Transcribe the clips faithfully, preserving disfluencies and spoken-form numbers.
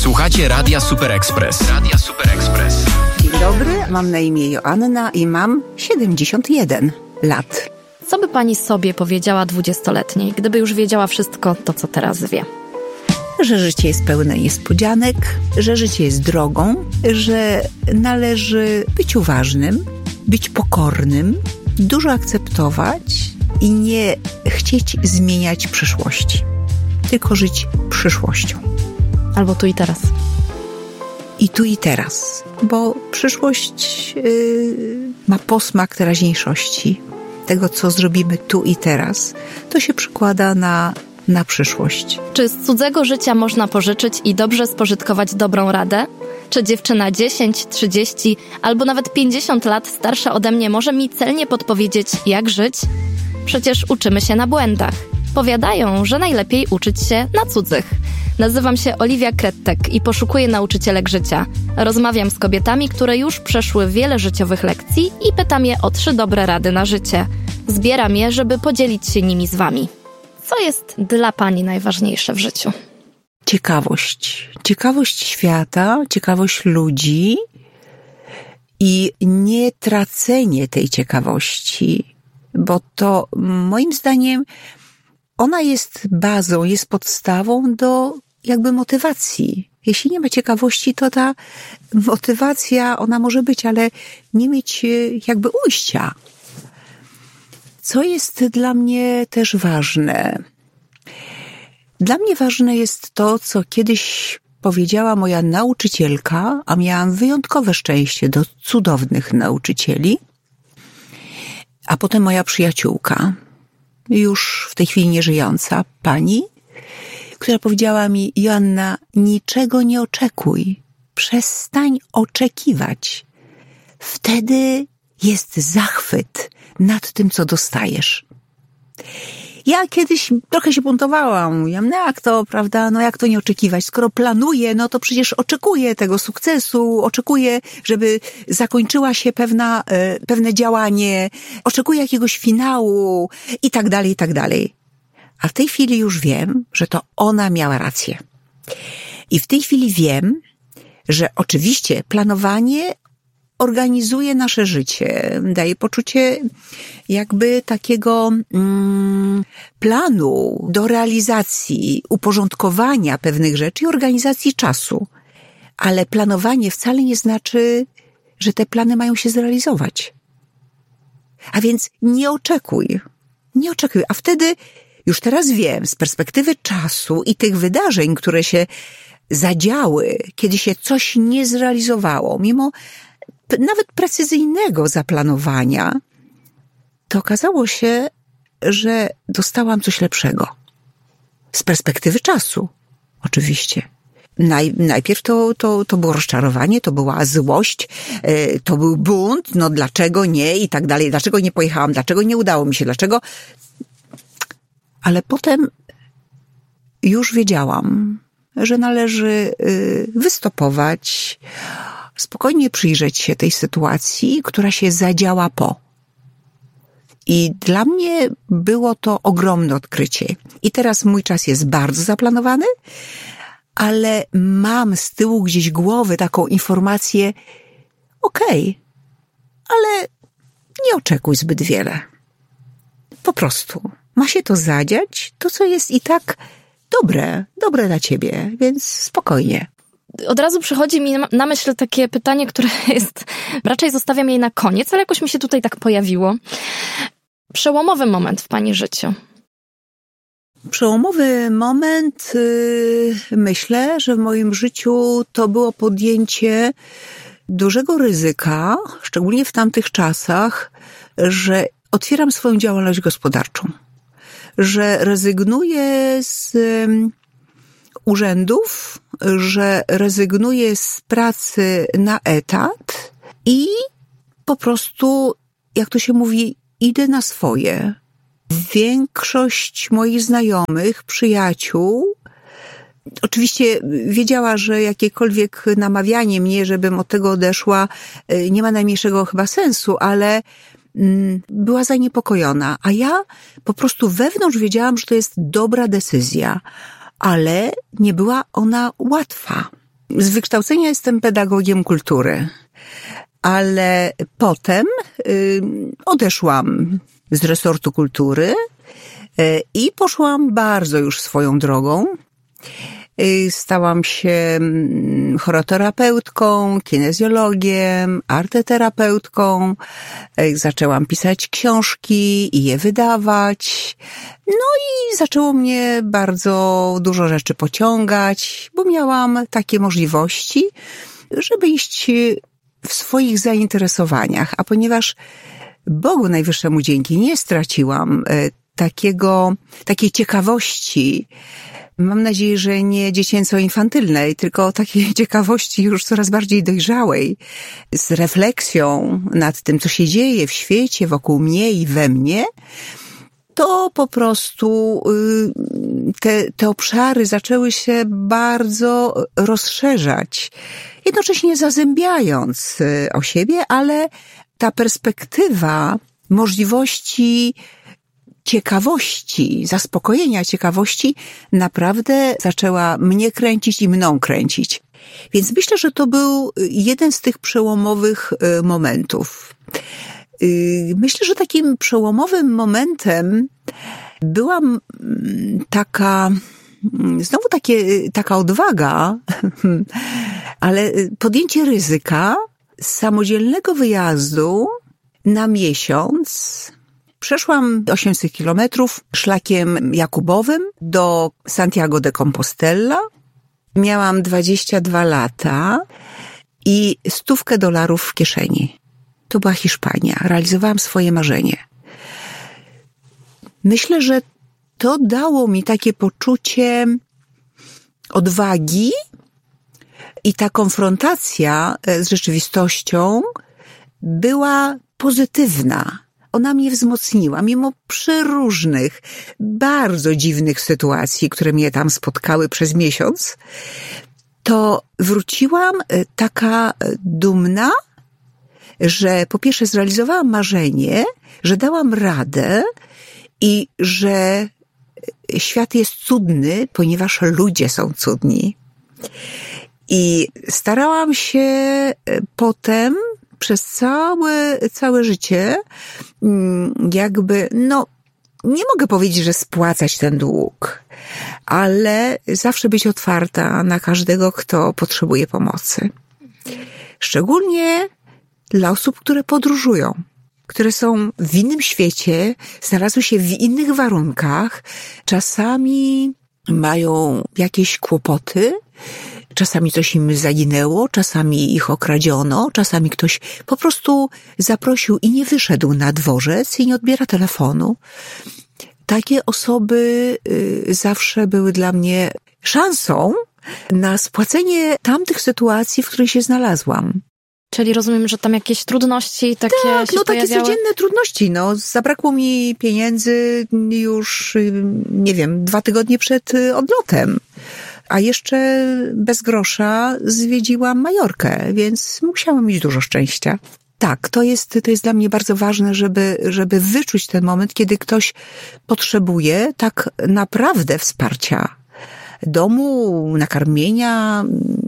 Słuchacie Radia Super Express. Radia Super Express. Dzień dobry, mam na imię Joanna i mam siedemdziesiąt jeden lat. Co by pani sobie powiedziała dwudziestoletniej, gdyby już wiedziała wszystko to, co teraz wie? Że życie jest pełne niespodzianek, że życie jest drogą, że należy być uważnym, być pokornym, dużo akceptować i nie chcieć zmieniać przyszłości, tylko żyć przyszłością. Albo tu i teraz. I tu i teraz, bo przyszłość yy, ma posmak teraźniejszości. Tego, co zrobimy tu i teraz, to się przekłada na, na przyszłość. Czy z cudzego życia można pożyczyć i dobrze spożytkować dobrą radę? Czy dziewczyna dziesięć, trzydzieści albo nawet pięćdziesiąt lat starsza ode mnie może mi celnie podpowiedzieć, jak żyć? Przecież uczymy się na błędach. Powiadają, że najlepiej uczyć się na cudzych. Nazywam się Oliwia Krettek i poszukuję nauczycielek życia. Rozmawiam z kobietami, które już przeszły wiele życiowych lekcji i pytam je o trzy dobre rady na życie. Zbieram je, żeby podzielić się nimi z wami. Co jest dla pani najważniejsze w życiu? Ciekawość. Ciekawość świata, ciekawość ludzi i nie tracenie tej ciekawości, bo to moim zdaniem ona jest bazą, jest podstawą do jakby motywacji. Jeśli nie ma ciekawości, to ta motywacja, ona może być, ale nie mieć jakby ujścia. Co jest dla mnie też ważne? Dla mnie ważne jest to, co kiedyś powiedziała moja nauczycielka, a miałam wyjątkowe szczęście do cudownych nauczycieli, a potem moja przyjaciółka, już w tej chwili nieżyjąca pani, która powiedziała mi: Joanna, niczego nie oczekuj, przestań oczekiwać. Wtedy jest zachwyt nad tym, co dostajesz. Ja kiedyś trochę się buntowałam. Mówiłam, no jak to, prawda, no jak to nie oczekiwać? Skoro planuję, no to przecież oczekuję tego sukcesu, oczekuję, żeby zakończyła się pewna, e, pewne działanie, oczekuję jakiegoś finału i tak dalej, i tak dalej. A w tej chwili już wiem, że to ona miała rację. I w tej chwili wiem, że oczywiście planowanie organizuje nasze życie, daje poczucie jakby takiego mm, planu do realizacji, uporządkowania pewnych rzeczy i organizacji czasu. Ale planowanie wcale nie znaczy, że te plany mają się zrealizować. A więc nie oczekuj. Nie oczekuj. A wtedy już teraz wiem, z perspektywy czasu i tych wydarzeń, które się zadziały, kiedy się coś nie zrealizowało, mimo nawet precyzyjnego zaplanowania, to okazało się, że dostałam coś lepszego. Z perspektywy czasu, oczywiście. Naj, najpierw to, to, to było rozczarowanie, to była złość, yy, to był bunt, no dlaczego nie i tak dalej, dlaczego nie pojechałam, dlaczego nie udało mi się, dlaczego... Ale potem już wiedziałam, że należy yy, wystopować, spokojnie przyjrzeć się tej sytuacji, która się zadziała po. I dla mnie było to ogromne odkrycie. I teraz mój czas jest bardzo zaplanowany, ale mam z tyłu gdzieś głowy taką informację, okej, ale nie oczekuj zbyt wiele. Po prostu ma się to zadziać, to co jest i tak dobre, dobre dla ciebie, więc spokojnie. Od razu przychodzi mi na myśl takie pytanie, które jest, raczej zostawiam je na koniec, ale jakoś mi się tutaj tak pojawiło. Przełomowy moment w pani życiu. Przełomowy moment, yy, myślę, że w moim życiu to było podjęcie dużego ryzyka, szczególnie w tamtych czasach, że otwieram swoją działalność gospodarczą, że rezygnuję z yy, urzędów, że rezygnuję z pracy na etat i po prostu, jak to się mówi, idę na swoje. Większość moich znajomych, przyjaciół, oczywiście wiedziała, że jakiekolwiek namawianie mnie, żebym od tego odeszła, nie ma najmniejszego chyba sensu, ale była zaniepokojona. A ja po prostu wewnątrz wiedziałam, że to jest dobra decyzja, ale nie była ona łatwa. z wykształcenia jestem pedagogiem kultury, ale potem y, odeszłam z resortu kultury y, i poszłam bardzo już swoją drogą. Y, stałam się choroterapeutką, kinezjologiem, arteterapeutką. Y, zaczęłam pisać książki i je wydawać. No i zaczęło mnie bardzo dużo rzeczy pociągać, bo miałam takie możliwości, żeby iść w swoich zainteresowaniach. A ponieważ Bogu Najwyższemu dzięki nie straciłam takiego, takiej ciekawości, mam nadzieję, że nie dziecięco-infantylnej, tylko takiej ciekawości już coraz bardziej dojrzałej, z refleksją nad tym, co się dzieje w świecie, wokół mnie i we mnie, to po prostu te, te obszary zaczęły się bardzo rozszerzać, jednocześnie zazębiając o siebie, ale ta perspektywa możliwości ciekawości, zaspokojenia ciekawości naprawdę zaczęła mnie kręcić i mną kręcić. Więc myślę, że to był jeden z tych przełomowych momentów. Myślę, że takim przełomowym momentem była taka, znowu takie, taka odwaga, ale podjęcie ryzyka samodzielnego wyjazdu na miesiąc. Przeszłam osiemset kilometrów szlakiem jakubowym do Santiago de Compostela. Miałam dwadzieścia dwa lata i stówkę dolarów w kieszeni. To była Hiszpania. Realizowałam swoje marzenie. Myślę, że to dało mi takie poczucie odwagi i ta konfrontacja z rzeczywistością była pozytywna. Ona mnie wzmocniła, mimo przeróżnych, bardzo dziwnych sytuacji, które mnie tam spotkały przez miesiąc, to wróciłam taka dumna, że po pierwsze zrealizowałam marzenie, że dałam radę i że świat jest cudny, ponieważ ludzie są cudni. I starałam się potem przez całe, całe życie jakby, no, nie mogę powiedzieć, że spłacać ten dług, ale zawsze być otwarta na każdego, kto potrzebuje pomocy. Szczególnie dla osób, które podróżują, które są w innym świecie, znalazły się w innych warunkach, czasami mają jakieś kłopoty, czasami coś im zaginęło, czasami ich okradziono, czasami ktoś po prostu zaprosił i nie wyszedł na dworzec i nie odbiera telefonu. Takie osoby zawsze były dla mnie szansą na spłacenie tamtych sytuacji, w których się znalazłam. Czyli rozumiem, że tam jakieś trudności takie tak, się no pojawiały? takie codzienne trudności. No, zabrakło mi pieniędzy już, nie wiem, dwa tygodnie przed odlotem. A jeszcze bez grosza zwiedziłam Majorkę, więc musiałam mieć dużo szczęścia. Tak, to jest, to jest dla mnie bardzo ważne, żeby, żeby wyczuć ten moment, kiedy ktoś potrzebuje tak naprawdę wsparcia. Domu, nakarmienia,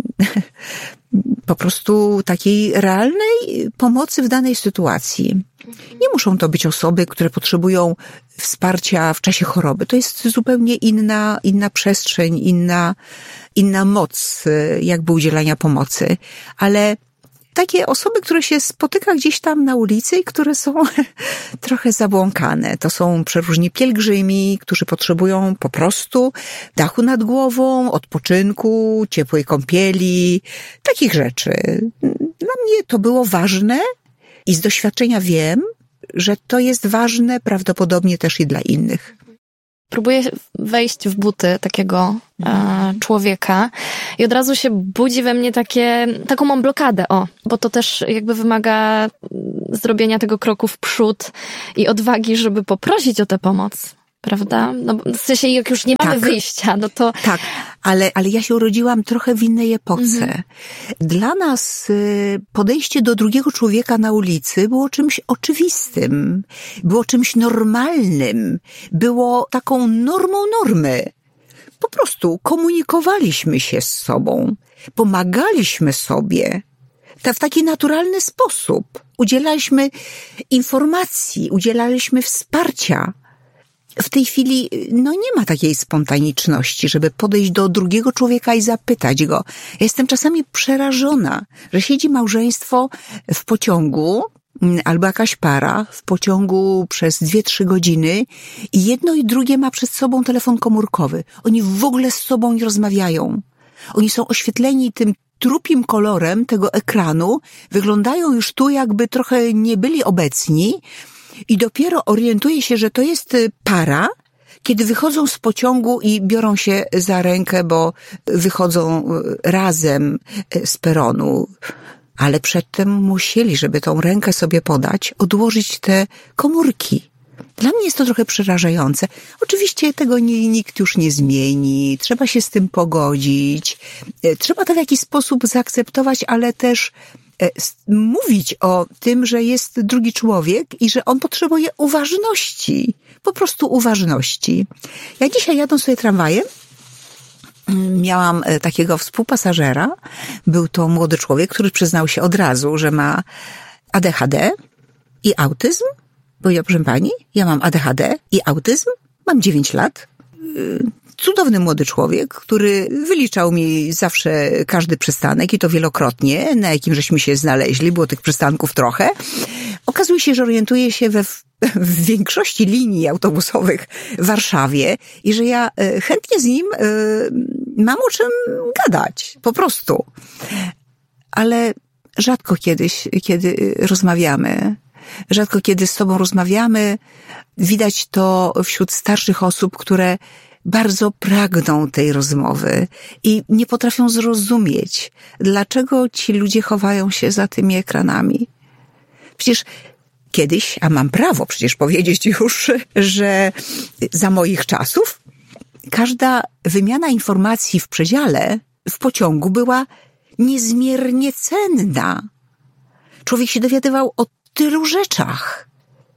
po prostu takiej realnej pomocy w danej sytuacji. Nie muszą to być osoby, które potrzebują wsparcia w czasie choroby. To jest zupełnie inna, inna przestrzeń, inna, inna moc jakby udzielania pomocy. Ale takie osoby, które się spotyka gdzieś tam na ulicy i które są trochę zabłąkane. To są przeróżni pielgrzymi, którzy potrzebują po prostu dachu nad głową, odpoczynku, ciepłej kąpieli, takich rzeczy. Dla mnie to było ważne i z doświadczenia wiem, że to jest ważne prawdopodobnie też i dla innych. Próbuję wejść w buty takiego e, człowieka i od razu się budzi we mnie takie, taką mam blokadę, o, bo to też jakby wymaga zrobienia tego kroku w przód i odwagi, żeby poprosić o tę pomoc, prawda? No, w sensie jak już nie mamy tak. wyjścia, no to... Tak, ale, ale ja się urodziłam trochę w innej epoce. Mhm. Dla nas podejście do drugiego człowieka na ulicy było czymś oczywistym, było czymś normalnym, było taką normą normy. po prostu komunikowaliśmy się z sobą, pomagaliśmy sobie w taki naturalny sposób. Udzielaliśmy informacji, udzielaliśmy wsparcia. W tej chwili no nie ma takiej spontaniczności, żeby podejść do drugiego człowieka i zapytać go. Ja jestem czasami przerażona, że siedzi małżeństwo w pociągu, albo jakaś para w pociągu przez dwie, trzy godziny i jedno i drugie ma przed sobą telefon komórkowy. Oni w ogóle z sobą nie rozmawiają. Oni są oświetleni tym trupim kolorem tego ekranu, wyglądają już tu, jakby trochę nie byli obecni i dopiero orientuje się, że to jest para, kiedy wychodzą z pociągu i biorą się za rękę, bo wychodzą razem z peronu. Ale przedtem musieli, żeby tą rękę sobie podać, odłożyć te komórki. Dla mnie jest to trochę przerażające. Oczywiście tego nie, nikt już nie zmieni, trzeba się z tym pogodzić, trzeba to w jakiś sposób zaakceptować, ale też mówić o tym, że jest drugi człowiek i że on potrzebuje uważności, po prostu uważności. Ja dzisiaj jadąc sobie tramwajem, miałam takiego współpasażera, był to młody człowiek, który przyznał się od razu, że ma A D H D i autyzm. Powiedział, proszę pani, ja mam A D H D i autyzm, mam dziewięć lat. Cudowny młody człowiek, który wyliczał mi zawsze każdy przystanek i to wielokrotnie, na jakim żeśmy się znaleźli, było tych przystanków trochę. Okazuje się, że orientuje się we w większości linii autobusowych w Warszawie i że ja chętnie z nim mam o czym gadać, po prostu. Ale rzadko kiedyś, kiedy rozmawiamy, rzadko kiedy z tobą rozmawiamy, widać to wśród starszych osób, które bardzo pragną tej rozmowy i nie potrafią zrozumieć, dlaczego ci ludzie chowają się za tymi ekranami. Przecież kiedyś, a mam prawo przecież powiedzieć już, że za moich czasów każda wymiana informacji w przedziale, w pociągu była niezmiernie cenna. Człowiek się dowiadywał o tylu rzeczach,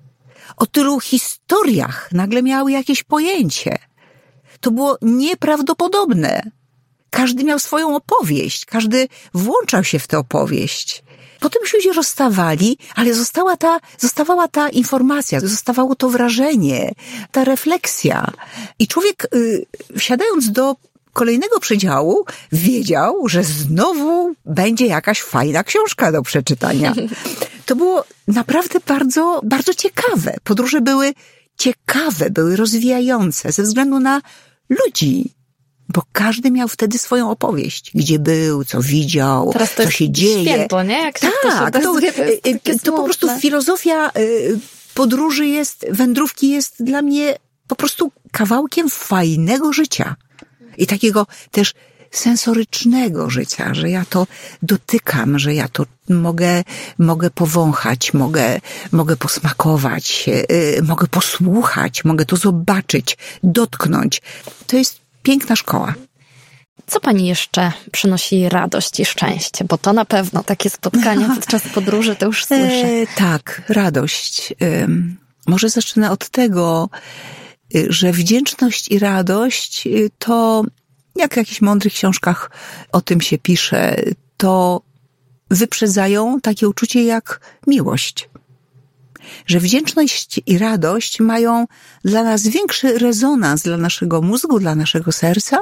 o tylu historiach, nagle miał jakieś pojęcie. To było nieprawdopodobne. Każdy miał swoją opowieść, każdy włączał się w tę opowieść. Potem się ludzie rozstawali, ale została ta, zostawała ta informacja, zostawało to wrażenie, ta refleksja. I człowiek, yy, wsiadając do kolejnego przedziału, wiedział, że znowu będzie jakaś fajna książka do przeczytania. To było naprawdę bardzo, bardzo ciekawe. Podróże były ciekawe, były rozwijające ze względu na ludzi. Bo każdy miał wtedy swoją opowieść. Gdzie był, co widział, teraz to co się dzieje. Święto, nie? Jak tak, to, to, to, to po prostu filozofia podróży jest, wędrówki jest dla mnie po prostu kawałkiem fajnego życia. I takiego też sensorycznego życia, że ja to dotykam, że ja to mogę, mogę powąchać, mogę, mogę posmakować, yy, mogę posłuchać, mogę to zobaczyć, dotknąć. To jest piękna szkoła. Co pani jeszcze przynosi radość i szczęście? Bo to na pewno takie spotkania podczas podróży to już słyszę. E, tak, radość. E, może zacznę od tego, że wdzięczność i radość to, jak w jakichś mądrych książkach o tym się pisze, to wyprzedzają takie uczucie jak miłość. Że wdzięczność i radość mają dla nas większy rezonans dla naszego mózgu, dla naszego serca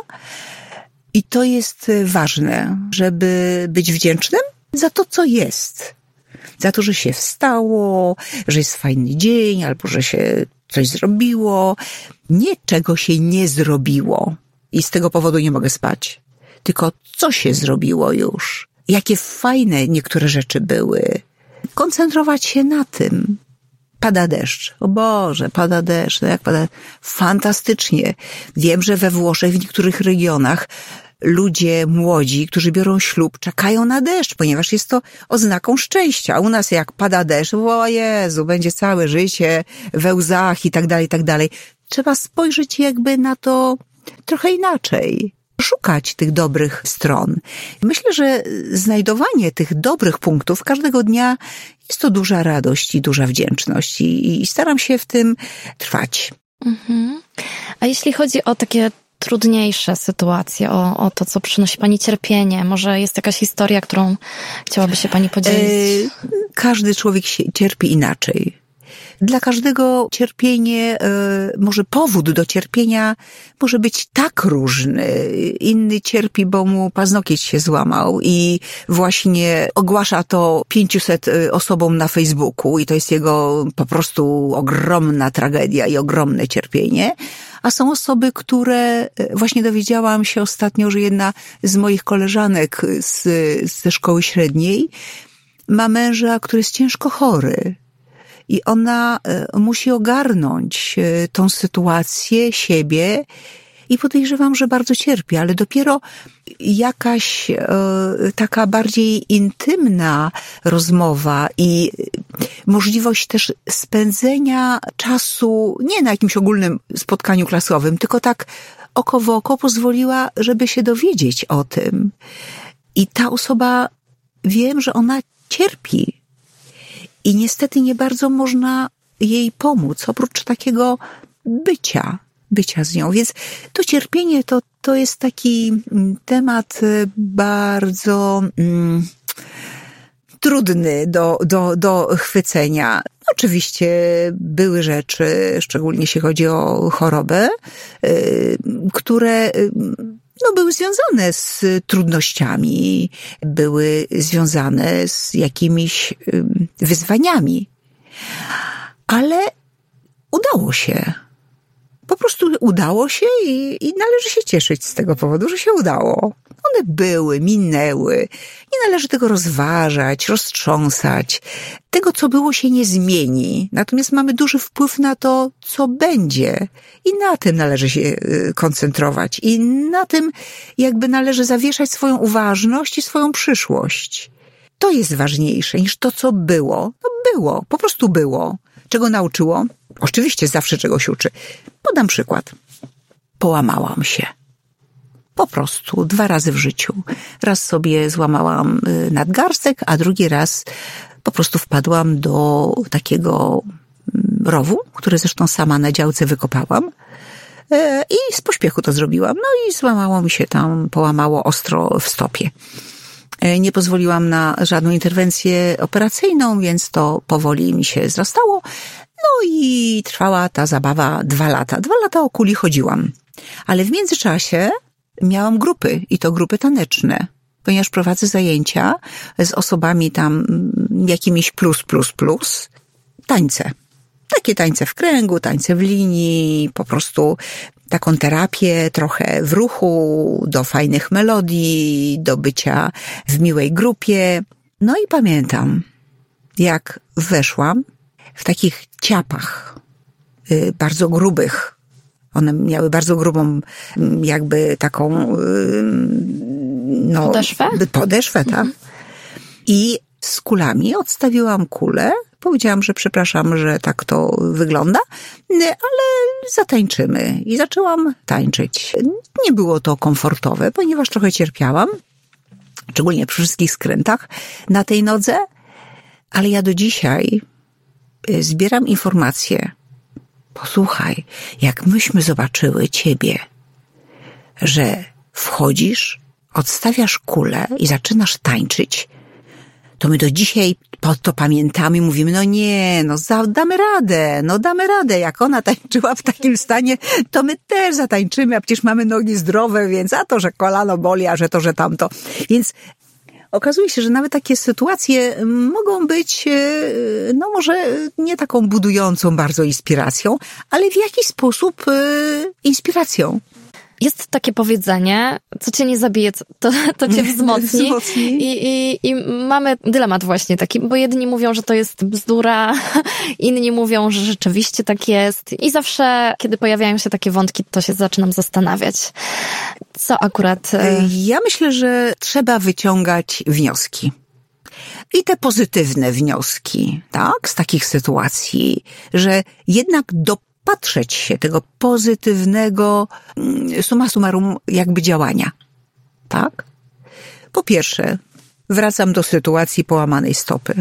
i to jest ważne, żeby być wdzięcznym za to, co jest. Za to, że się wstało, że jest fajny dzień, albo że się coś zrobiło. Nie czego się nie zrobiło i z tego powodu nie mogę spać, tylko co się zrobiło już. Jakie fajne niektóre rzeczy były. Koncentrować się na tym. Pada deszcz. O Boże, pada deszcz. No jak pada? Fantastycznie. Wiem, że we Włoszech, w niektórych regionach ludzie młodzi, którzy biorą ślub, czekają na deszcz, ponieważ jest to oznaką szczęścia. A u nas jak pada deszcz, o Jezu, będzie całe życie we łzach i tak dalej, i tak dalej. Trzeba spojrzeć jakby na to trochę inaczej. Szukać tych dobrych stron. Myślę, że znajdowanie tych dobrych punktów każdego dnia jest to duża radość i duża wdzięczność i, i staram się w tym trwać. Mhm. A jeśli chodzi o takie trudniejsze sytuacje, o, o to, co przynosi pani cierpienie? Może jest jakaś historia, którą chciałaby się pani podzielić? E, każdy człowiek się cierpi inaczej. Dla każdego cierpienie, może powód do cierpienia może być tak różny. Inny cierpi, bo mu paznokieć się złamał i właśnie ogłasza to pięciuset osobom na Facebooku i to jest jego po prostu ogromna tragedia i ogromne cierpienie. A są osoby, które, właśnie dowiedziałam się ostatnio, że jedna z moich koleżanek z, ze szkoły średniej ma męża, który jest ciężko chory. I ona musi ogarnąć tą sytuację, siebie i podejrzewam, że bardzo cierpi, ale dopiero jakaś e, taka bardziej intymna rozmowa i możliwość też spędzenia czasu nie na jakimś ogólnym spotkaniu klasowym, tylko tak oko w oko pozwoliła, żeby się dowiedzieć o tym. I ta osoba, wiem, że ona cierpi. I niestety nie bardzo można jej pomóc, oprócz takiego bycia, bycia z nią. Więc to cierpienie to, to jest taki temat bardzo mm, trudny do, do, do chwycenia. Oczywiście były rzeczy, szczególnie jeśli chodzi o chorobę, yy, które... Yy, No, były związane z trudnościami, były związane z jakimiś wyzwaniami. Ale udało się. Po prostu udało się i, i należy się cieszyć z tego powodu, że się udało. One były, minęły. Nie należy tego rozważać, roztrząsać. Tego, co było, się nie zmieni. Natomiast mamy duży wpływ na to, co będzie. I na tym należy się koncentrować. I na tym jakby należy zawieszać swoją uważność i swoją przyszłość. To jest ważniejsze niż to, co było. No było, po prostu było. Czego nauczyło? Oczywiście zawsze czegoś uczy. Podam przykład. Połamałam się. Po prostu dwa razy w życiu. Raz sobie złamałam nadgarstek, a drugi raz po prostu wpadłam do takiego rowu, który zresztą sama na działce wykopałam. I z pośpiechu to zrobiłam. No i złamało mi się tam, połamało ostro w stopie. Nie pozwoliłam na żadną interwencję operacyjną, więc to powoli mi się zrastało. No i trwała ta zabawa dwa lata. Dwa lata o kuli chodziłam. Ale w międzyczasie miałam grupy i to grupy taneczne, ponieważ prowadzę zajęcia z osobami tam jakimiś plus, plus, plus. Tańce. Takie tańce w kręgu, tańce w linii, po prostu taką terapię trochę w ruchu, do fajnych melodii, do bycia w miłej grupie. No i pamiętam, jak weszłam w takich ciapach, yy, bardzo grubych. One miały bardzo grubą, jakby taką, yy, no... Podeszwę? Podeszwę, tak. Mhm. I z kulami odstawiłam kulę. Powiedziałam, że przepraszam, że tak to wygląda, ale zatańczymy. I zaczęłam tańczyć. Nie było to komfortowe, ponieważ trochę cierpiałam, szczególnie przy wszystkich skrętach na tej nodze, ale ja do dzisiaj zbieram informacje. Posłuchaj, jak myśmy zobaczyły ciebie, że wchodzisz, odstawiasz kulę i zaczynasz tańczyć, to my do dzisiaj to pamiętamy i mówimy, no nie, no za, damy radę, no damy radę. Jak ona tańczyła w takim stanie, to my też zatańczymy, a przecież mamy nogi zdrowe, więc a to, że kolano boli, a że to, że tamto. Więc okazuje się, że nawet takie sytuacje mogą być, no może nie taką budującą bardzo inspiracją, ale w jakiś sposób inspiracją. Jest takie powiedzenie, co cię nie zabije, to, to cię wzmocni. wzmocni. I, i, I mamy dylemat właśnie taki, bo jedni mówią, że to jest bzdura, inni mówią, że rzeczywiście tak jest. I zawsze, kiedy pojawiają się takie wątki, to się zaczynam zastanawiać. Co akurat... Ja myślę, że trzeba wyciągać wnioski. I te pozytywne wnioski, tak, z takich sytuacji, że jednak do patrzeć się tego pozytywnego summa summarum jakby działania. Tak? Po pierwsze, wracam do sytuacji połamanej stopy.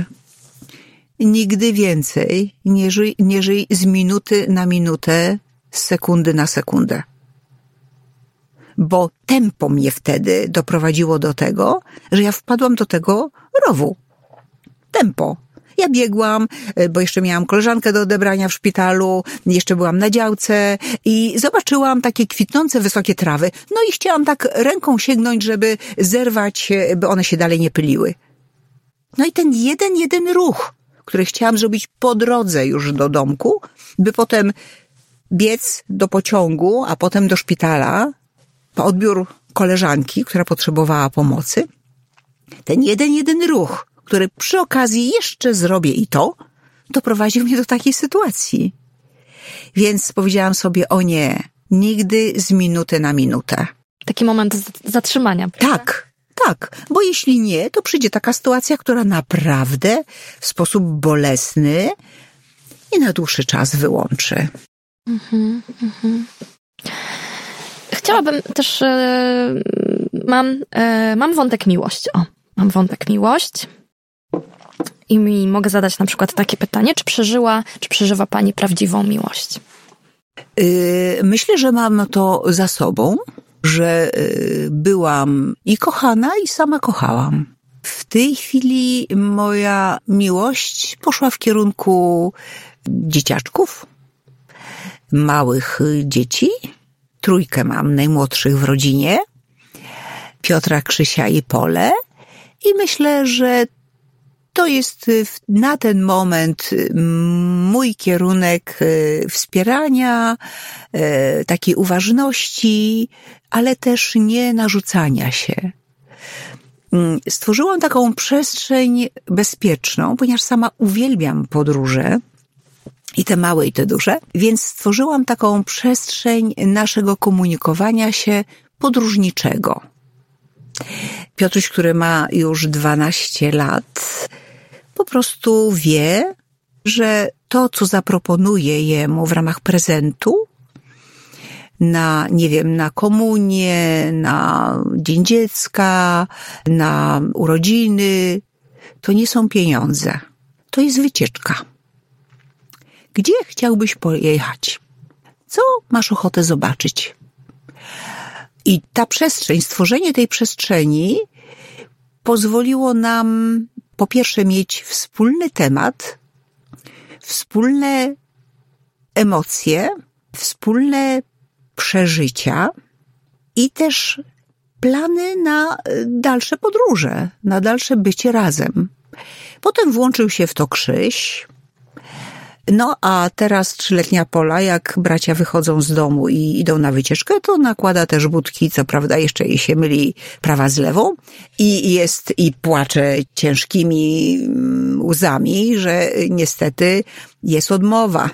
Nigdy więcej nie żyj, nie żyj z minuty na minutę, z sekundy na sekundę. bo tempo mnie wtedy doprowadziło do tego, że ja wpadłam do tego rowu. Tempo. Ja biegłam, bo jeszcze miałam koleżankę do odebrania w szpitalu, jeszcze byłam na działce i zobaczyłam takie kwitnące wysokie trawy. No i chciałam tak ręką sięgnąć, żeby zerwać, by one się dalej nie pyliły. No i ten jeden, jeden ruch, który chciałam zrobić po drodze już do domku, by potem biec do pociągu, a potem do szpitala, po odbiór koleżanki, która potrzebowała pomocy. Ten jeden, jeden ruch, który przy okazji jeszcze zrobię i to, doprowadził mnie do takiej sytuacji. Więc powiedziałam sobie, o nie, nigdy z minuty na minutę. Taki moment zatrzymania. Tak, tak, bo jeśli nie, to przyjdzie taka sytuacja, która naprawdę w sposób bolesny i na dłuższy czas wyłączy. Mhm, mhm. Chciałabym też, e, mam, e, mam wątek miłość. O, mam wątek miłość. I mi mogę zadać na przykład takie pytanie, czy przeżyła, czy przeżywa pani prawdziwą miłość? Yy, myślę, że mam to za sobą, że yy, byłam i kochana, i sama kochałam. W tej chwili moja miłość poszła w kierunku dzieciaczków, małych dzieci. Trójkę mam najmłodszych w rodzinie. Piotra, Krzysia i Polę. I myślę, że to jest na ten moment mój kierunek wspierania, takiej uważności, ale też nie narzucania się. Stworzyłam taką przestrzeń bezpieczną, ponieważ sama uwielbiam podróże, i te małe, i te duże, więc stworzyłam taką przestrzeń naszego komunikowania się podróżniczego. Piotruś, który ma już dwanaście lat, po prostu wie, że to, co zaproponuję jemu w ramach prezentu, na, nie wiem, na komunię, na Dzień Dziecka, na urodziny, to nie są pieniądze. To jest wycieczka. Gdzie chciałbyś pojechać? Co masz ochotę zobaczyć? I ta przestrzeń, stworzenie tej przestrzeni pozwoliło nam po pierwsze mieć wspólny temat, wspólne emocje, wspólne przeżycia i też plany na dalsze podróże, na dalsze bycie razem. Potem włączył się w to Krzyś. No a teraz trzyletnia Pola, jak bracia wychodzą z domu i idą na wycieczkę, to nakłada też budki, co prawda jeszcze jej się myli prawa z lewą i jest i płacze ciężkimi łzami, że niestety jest odmowa,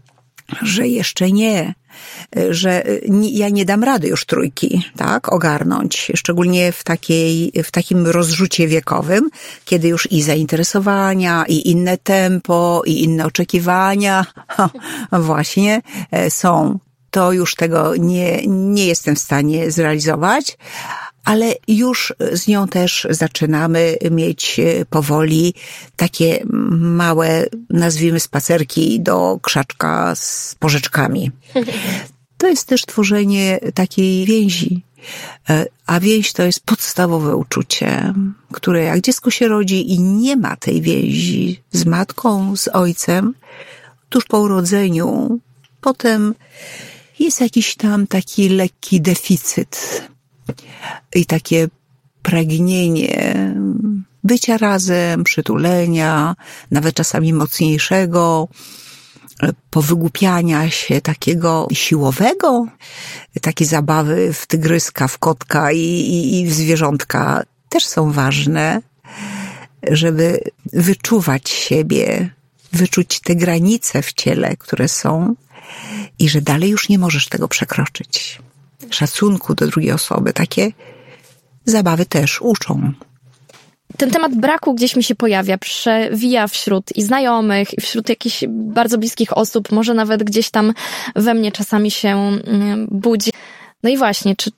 że jeszcze nie, że ja nie dam rady już trójki, tak, ogarnąć, szczególnie w takiej, w takim rozrzucie wiekowym, kiedy już i zainteresowania, i inne tempo, i inne oczekiwania, właśnie są. To już tego nie, nie jestem w stanie zrealizować, ale już z nią też zaczynamy mieć powoli takie małe, nazwijmy, spacerki do krzaczka z porzeczkami. To jest też tworzenie takiej więzi. A więź to jest podstawowe uczucie, które jak dziecko się rodzi i nie ma tej więzi z matką, z ojcem, tuż po urodzeniu, potem jest jakiś tam taki lekki deficyt i takie pragnienie bycia razem, przytulenia, nawet czasami mocniejszego, powygłupiania się takiego siłowego, takie zabawy w tygryska, w kotka i, i, i w zwierzątka też są ważne, żeby wyczuwać siebie, wyczuć te granice w ciele, które są i że dalej już nie możesz tego przekroczyć. Szacunku do drugiej osoby. Takie zabawy też uczą. Ten temat braku gdzieś mi się pojawia, przewija wśród i znajomych, i wśród jakichś bardzo bliskich osób, może nawet gdzieś tam we mnie czasami się budzi. No i właśnie, czy